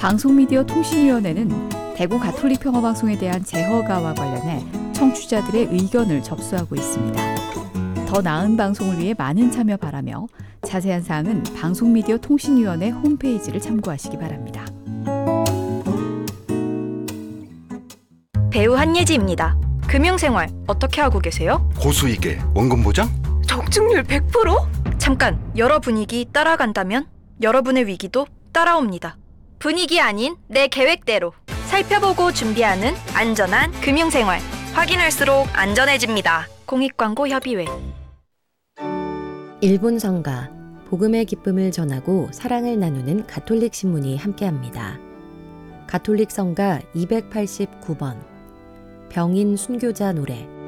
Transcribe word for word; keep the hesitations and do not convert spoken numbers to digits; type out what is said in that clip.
방송미디어통신위원회는 대구 가톨릭 평화방송에 대한 재허가와 관련해 청취자들의 의견을 접수하고 있습니다. 더 나은 방송을 위해 많은 참여 바라며 자세한 사항은 방송미디어통신위원회 홈페이지를 참고하시기 바랍니다. 배우 한예지입니다. 금융생활 어떻게 하고 계세요? 고수익에 원금 보장? 적중률 백 퍼센트? 잠깐, 여러 분위기 따라간다면 여러분의 위기도 따라옵니다. 분위기 아닌 내 계획대로 살펴보고 준비하는 안전한 금융생활. 확인할수록 안전해집니다. 공익광고협의회. 일본 성가, 복음의 기쁨을 전하고 사랑을 나누는 가톨릭 신문이 함께합니다. 가톨릭 성가 이백팔십구 번, 병인 순교자 노래.